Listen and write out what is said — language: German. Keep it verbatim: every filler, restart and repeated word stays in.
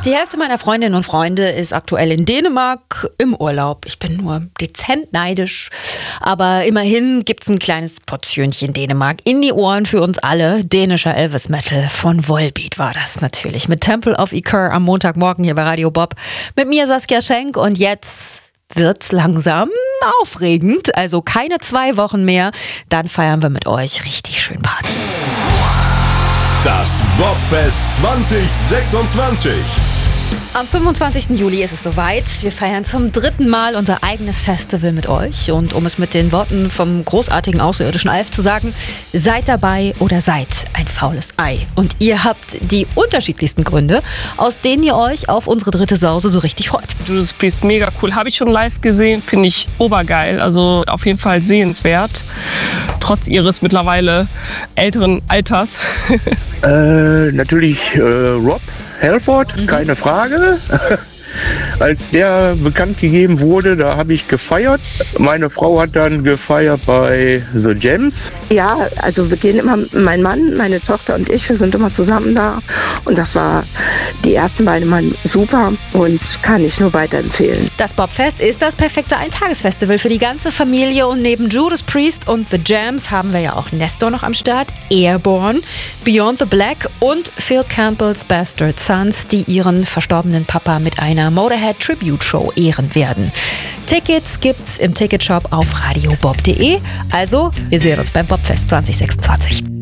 Die Hälfte meiner Freundinnen und Freunde ist aktuell in Dänemark im Urlaub. Ich bin nur dezent neidisch. Aber immerhin gibt's ein kleines Portionchen Dänemark in die Ohren für uns alle. Dänischer Elvis-Metal von Volbeat war das natürlich. Mit Temple of Ekur am Montagmorgen hier bei Radio Bob. Mit mir Saskia Schenk und jetzt wird's langsam aufregend. Also keine zwei Wochen mehr. Dann feiern wir mit euch richtig schön Party. Das Bobfest zwanzig sechsundzwanzig. Am fünfundzwanzigsten Juli ist es soweit. Wir feiern zum dritten Mal unser eigenes Festival mit euch. Und um es mit den Worten vom großartigen außerirdischen Alf zu sagen, seid dabei oder seid ein faules Ei. Und ihr habt die unterschiedlichsten Gründe, aus denen ihr euch auf unsere dritte Sause so richtig freut. Judas Priest, mega cool. Habe ich schon live gesehen, finde ich obergeil. Also auf jeden Fall sehenswert. Trotz ihres mittlerweile älteren Alters. äh, natürlich äh, Rob Halford, mhm. keine Frage. Als der bekannt gegeben wurde, da habe ich gefeiert. Meine Frau hat dann gefeiert bei The Gems. Ja, also wir gehen immer, mein Mann, meine Tochter und ich, wir sind immer zusammen da. Und das war die ersten beiden Mal super und kann ich nur weiterempfehlen. Das Bobfest ist das perfekte Eintagesfestival für die ganze Familie. Und neben Judas Priest und The Gems haben wir ja auch Nestor noch am Start, Airborne, Beyond the Black und Phil Campbells Bastard Sons, die ihren verstorbenen Papa mit einer Motorhead Tribute Show ehren werden. Tickets gibt's im Ticketshop auf radiobob punkt de. Also, wir sehen uns beim Bobfest zwanzig sechsundzwanzig.